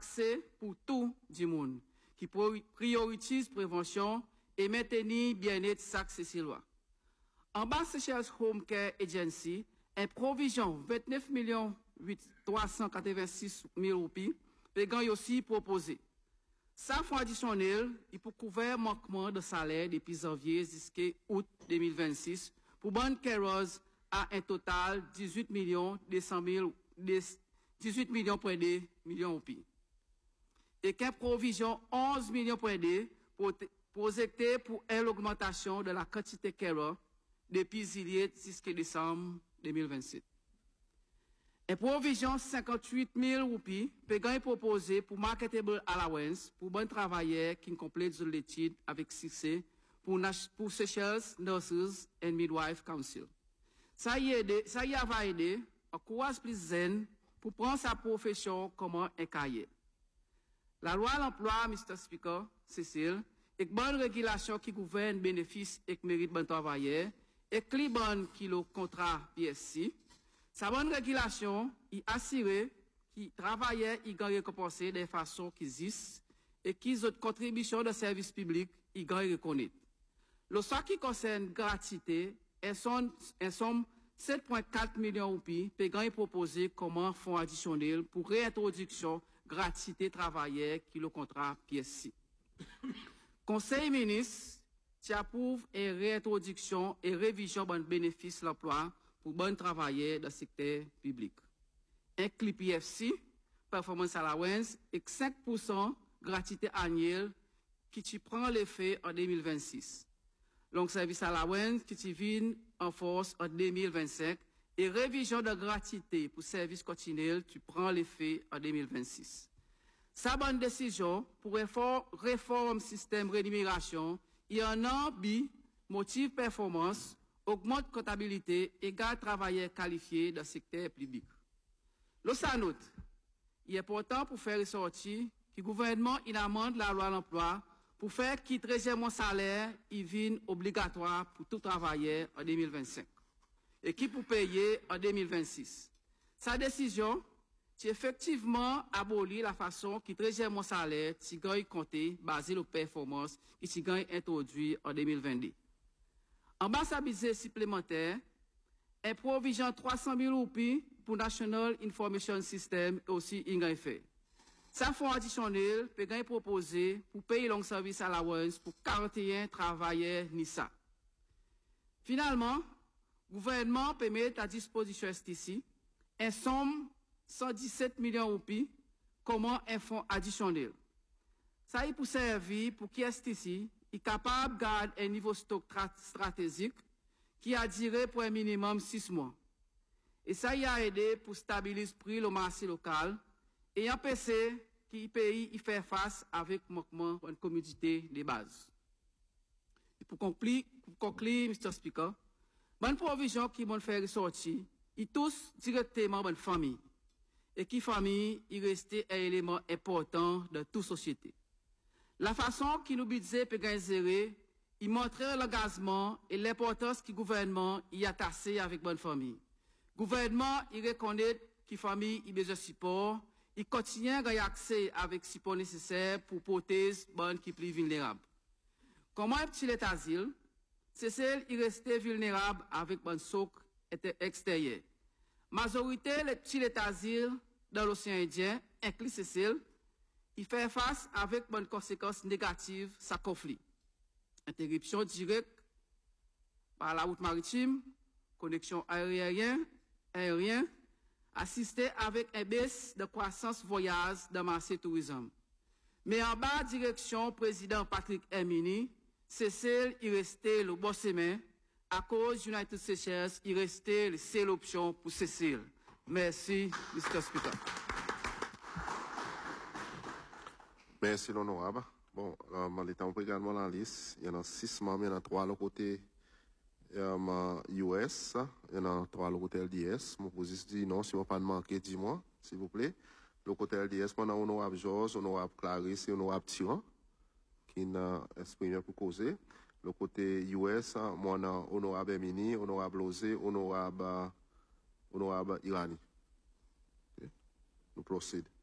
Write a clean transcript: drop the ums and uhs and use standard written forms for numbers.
accès pour tout le monde, qui priorise prévention et maintenir bien-être chaque Cécilois. En bas, Seychelles Home Care Agency, une provision 29 386 000 roupies, payant aussi proposé. Ça, fonds additionnel, il peut couvrir manquement de salaire depuis janvier jusqu'à août 2026 pour bonne carers à un total 18 millions 18 millions point de millions roupies. Et qu'une provision 11 millions point de projectée pour l'augmentation de la quantité carers depuis juillet jusqu'à décembre 2027. Et provision 58 000 roupies, payant proposé pour marketable allowance pour bon travailleurs qui complètent l'étude avec succès pour Seychelles Nurses and Midwife Council. Ça y va aider à courage plus zen pour prendre sa profession comme un cahier. La loi à l'emploi, Mr. Speaker, Cécile, et bonne régulation qui gouverne bénéfices et mérite bon travailleur, et qui bonne qui le contrat PSC. Sa bonne régulation y assurer que travailleurs y gagnent récompensé de façon qui existent et qu'ils ont contribution de services publics y gagnent reconnaître. Le soit qui concerne gratuité, elles sont 7,4 millions de roupies payant proposé comme un fonds additionnel pour réintroduction gratuité travailleurs qui le contrat PSC. Conseil ministre qui approuve une réintroduction et révision de bénéfices de l'emploi pour bon travailleurs dans le secteur public. Un clip IFC, performance allowance, et 5% gratuité annuelle qui prend l'effet en 2026. Long service allowance qui vient en force en 2025 et révision de gratuité pour service continuel qui prend l'effet en 2026. Sa bonne décision pour réforme système rémunération, il y en a motive performance, augmente comptabilité, égale travailleurs qualifiés dans le secteur public. L'OSANOT, il est important pour faire ressortir que le gouvernement il amende la loi à l'emploi pour faire qu'il 13e salaire il vienne obligatoire pour tout travailleur en 2025 et qui pour payer en 2026. Sa décision, c'est effectivement abolir la façon qui 13e salaire qui gagne compté basé sur performance qui gagne introduit en 2022. En bas sa budget supplémentaire, un provision 300 000 roupies pour National Information System et aussi fait. Ça fonds additionnel peut être proposé pour payer long service allowance pour 41 travailleurs NISA. Finalement, le gouvernement peut mettre à disposition STC une somme 117 millions de roupies comme un fonds additionnel. Ça y est pour servir pour qui STC est capable de garder un niveau stock stratégique qui a duré pour un minimum 6 mois. Et ça y a aidé pour stabiliser le prix le marché local et empêcher que le pays y fait face avec manquement de commodité de base. Et pour conclure, Mr. Speaker, bonne provision qui vont faire ressortir, ils tous directement bonne famille. Et qui famille, il restait un élément important de toute société. La façon qui nous budget peut gérer, il montrait l'engagement et l'importance que le gouvernement y a tassé avec bonne famille. Le gouvernement, il reconnaît que la famille a besoin de support, il continue à avoir accès avec le support nécessaire pour protéger bonne qui plus vulnérable. Comment un petit asile, c'est celle qui restait vulnérable avec bon soc extérieur. Majorité les petits asile dans l'océan Indien, inclus Cécile, il fait face avec bonnes conséquences négatives sa conflit. Interruption directe par la route maritime, connexion aérienne, assistée avec une baisse de croissance voyage dans le marché tourisme. Mais en bas direction président Patrick Hermini, Cécile il restait le bon chemin. À cause United Seychelles, il restait la seule option pour Cécile. Merci, Mr. Speaker. Merci, l'honorable. Bon, l'état on peut également la liste. Il y en a 6 membres, il y en a 3 à côté US, il y en a 3 à côté LDS. Mon position dit non, si on ne pas manquer, dis-moi, s'il vous plaît. Le côté LDS, on a honorable Georges, honorable Clarisse et honorable Tyran, qui n'a exprimé pour causer. Le côté US, moi, on a honorable Emini, honorable Osé, honorable Irani. Okay. Nous procédons.